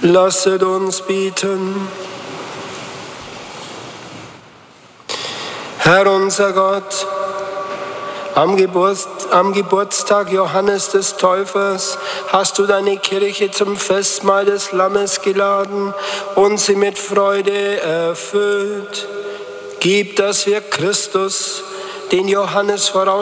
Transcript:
Lasset uns beten. Herr unser Gott, am Geburtstag Johannes des Täufers hast du deine Kirche zum Festmahl des Lammes geladen und sie mit Freude erfüllt. Gib, dass wir Christus, den Johannes voraus